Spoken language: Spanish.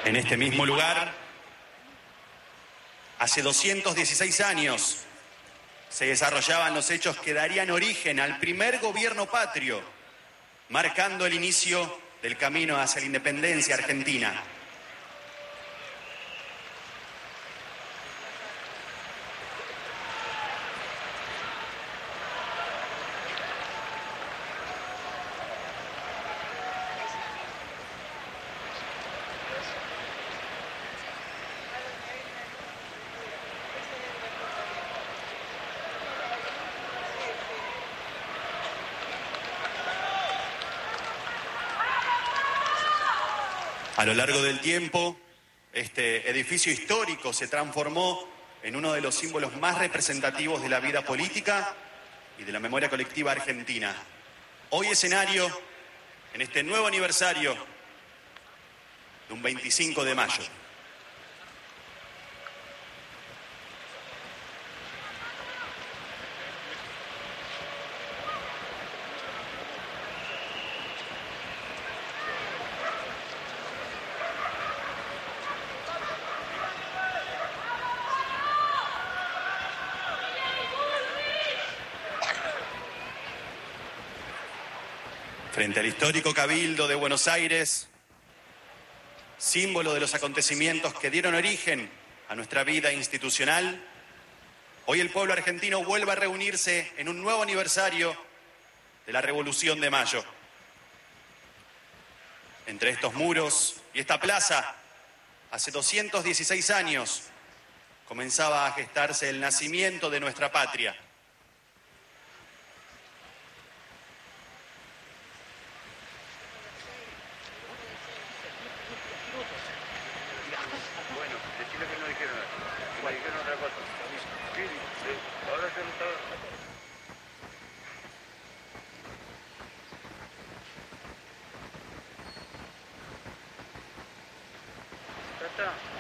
En este mismo lugar, hace 216 años, se desarrollaban los hechos que darían origen al primer gobierno patrio, marcando el inicio del camino hacia la independencia argentina. A lo largo del tiempo, este edificio histórico se transformó en uno de los símbolos más representativos de la vida política y de la memoria colectiva argentina. Hoy escenario en este nuevo aniversario de un 25 de mayo. Frente al histórico Cabildo de Buenos Aires, símbolo de los acontecimientos que dieron origen a nuestra vida institucional, hoy el pueblo argentino vuelve a reunirse en un nuevo aniversario de la Revolución de Mayo. Entre estos muros y esta plaza, hace 216 años, comenzaba a gestarse el nacimiento de nuestra patria. Bueno, decirle que no dijeron nada. Que dijeron otra cosa. Sí, sí. Ahora se lo está... Ya está.